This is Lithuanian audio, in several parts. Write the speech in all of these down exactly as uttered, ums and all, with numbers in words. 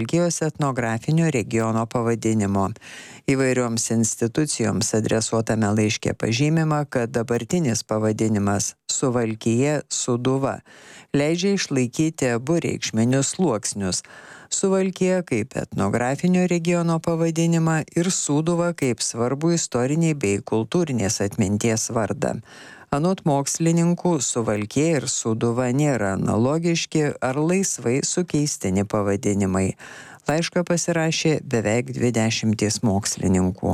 Suvalkijos etnografinio regiono pavadinimo. Įvairioms institucijoms adresuotame laiške pažymima, kad dabartinis pavadinimas Suvalkija Sūduva leidžia išlaikyti abu reikšminius sluoksnius – Suvalkija kaip etnografinio regiono pavadinimą ir Sūduva kaip svarbų istoriniai bei kultūrinės atminties vardą. Anot mokslininkų, Suvalkija ir Sūduva nėra analogiški ar laisvai sukeistini pavadinimai. Laišką pasirašė beveik dvidešimties mokslininkų.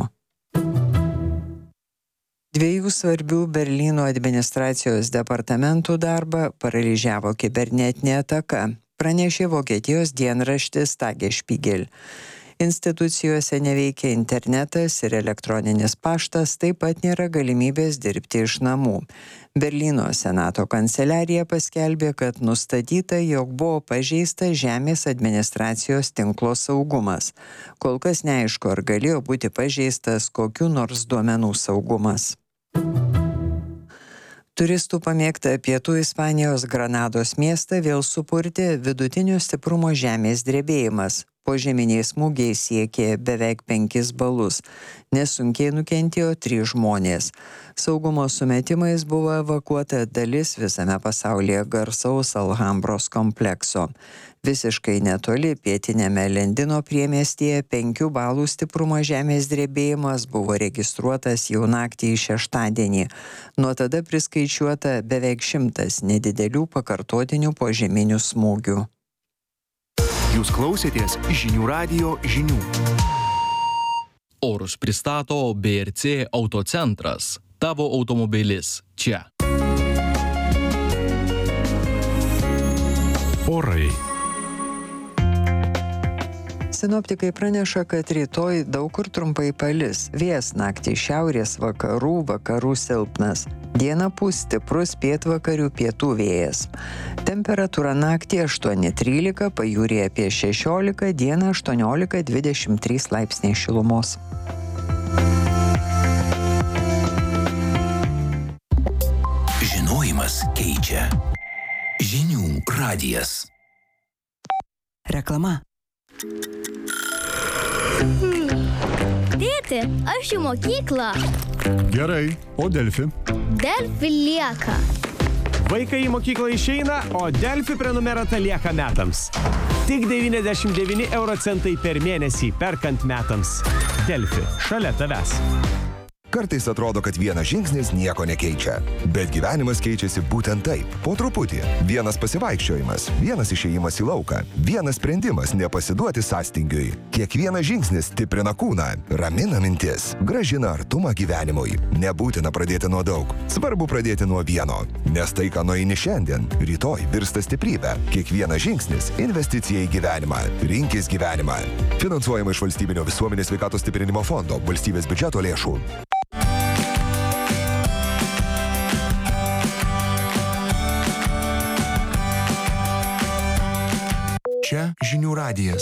Dviejų svarbių Berlyno administracijos departamentų darbą paralyžiavo kibernetinė ataka, pranešė Vokietijos dienraštis Tagesspiegel. Institucijose neveikia internetas ir elektroninis paštas, taip pat nėra galimybės dirbti iš namų. Berlyno senato kanceliarija paskelbė, kad nustatyta, jog buvo pažeista žemės administracijos tinklo saugumas. Kol kas neaišku, ar galėjo būti pažeistas kokių nors duomenų saugumas. Turistų pamėgtą pietų Ispanijos Granados miestą vėl supurtė vidutinio stiprumo žemės drebėjimas. Požeminiai smūgiai siekė beveik penkis balus. Nesunkiai nukentėjo trys žmonės. Saugumo sumetimais buvo evakuota dalis visame pasaulyje garsaus Alhambros komplekso. Visiškai netoli pietiniame Lendino priemiestyje penkių balų stiprumo žemės drebėjimas buvo registruotas jau naktį į šeštadienį. Nuo tada priskaičiuota beveik šimtas nedidelių pakartotinių požeminių smūgių. Jūs klausėtės žinių radijo žinių. Orus pristato B R C Autocentras. Tavo automobilis čia. Orai. Sinoptikai praneša, kad rytoj daug kur trumpai palis. Vėjas naktį šiaurės vakarų, vakarų silpnas. Dieną pūs stiprus pietvakarių pietų vėjas. Temperatūra naktį aštuoni trylika, pajūryje apie šešiolika, dieną aštuoniolika dvidešimt trys laipsniai šilumos. Žinojimas keičia. Žinių radijas. Reklama. Tėti, aš į mokyklą. Gerai, o Delfi? Delfi lieka. Vaikai į mokyklą išeina, o Delfi prenumerata lieka metams. Tik devyniasdešimt devyni euro centai per mėnesį perkant metams. Delfi, šalia tavęs. Kartais atrodo, kad vienas žingsnis nieko nekeičia. Bet gyvenimas keičiasi būtent taip, po truputį. Vienas pasivaikščiojimas, vienas išėjimas į lauką, vienas sprendimas nepasiduoti sąstingiui. Kiekvienas žingsnis stiprina kūną, ramina mintis, gražina artumą gyvenimui. Nebūtina pradėti nuo daug. Svarbu pradėti nuo vieno. Nes tai, ką nueini šiandien, rytoj virsta stiprybę. Kiekvienas žingsnis – investicija į gyvenimą. Rinkis gyvenimą. Finansuojama iš Valstybinio visuomenės sveikatos stiprinimo fondo, valstybės biudžeto lėšų. Čia žinių radijas.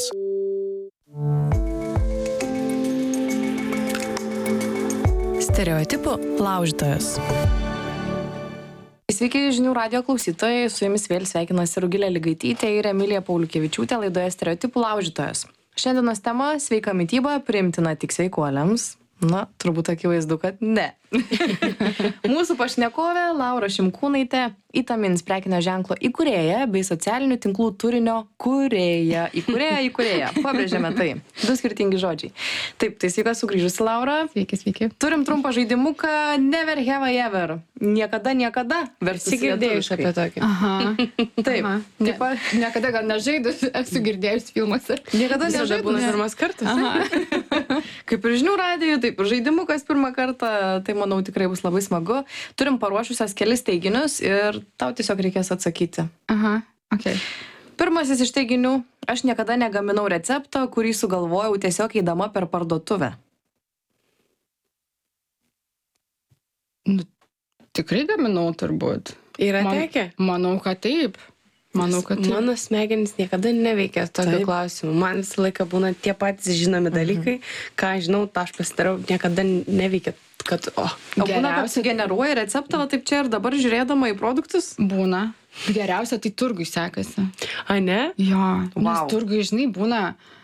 Stereotipų laužytojas. Sveiki žinių radijo klausytojai, su jumis vėl sveikinasi Rugilė Ligaitytė ir Emilija Pauliukevičiūtė laidoje Stereotipų laužytojas. Šiandienos tema – sveika mityba priimtina tik sveikuoliams. Na, turbūt akivaizdu, kad ne. Mūsų pašnekovė Laura Šimkūnaitė, Itamins prekinio ženklo įkūrėja bei socialinių tinklų turinio kūrėja. Įkūrėja, įkūrėja. Pabrėžiame tai. Du skirtingi žodžiai. Taip, tai sveika sugrįžusi, Laura. Sveiki, sveiki. Turim trumpą žaidimuką Never have I ever. Niekada, niekada. Versus girdėjus apie tokį. Aha. Taip. Aha. Ne, Taip, niekada gal nežaidus, esu girdėjus filmuose. Niekada Visada nežaidus. būna pirmas kartas. Aha. Kaip ir žinių radijų, taip ir žaidimukas pirmą kartą, tai manau tikrai bus labai smagu. Turim paruošusias kelis teiginius ir tau tiesiog reikės atsakyti. Aha, okei. Pirmasis iš teiginių, aš niekada negaminau recepto, kurį sugalvojau tiesiog eidama per parduotuvę. Nu, tikrai gaminau turbūt. Yra Man- tekę? Manau, kad taip. Manau, kad taip. Mano smegenys niekada neveikia tokių Taip. klausimų. Man visą laiką būna tie patys žinomi dalykai, ką žinau, tą aš pasidarau, niekada neveikia, kad, o, O būna, kad Geriausia- sugeneruoja receptą, va taip čia ir dabar žiūrėdama į produktus? Būna. Geriausia tai turgui sekasi. A, ne? Jo, nes Vau. turgui, žinai, būna